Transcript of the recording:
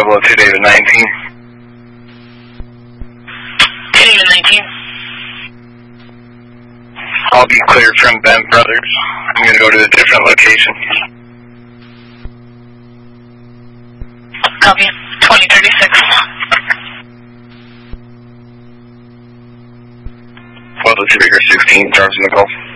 Bravo 2 David 19. 2 David 19. I'll be cleared from Bent Brothers. I'm going to go to a different location. Copy. 2036. Well, the Superior 16, Charles in the Gulf.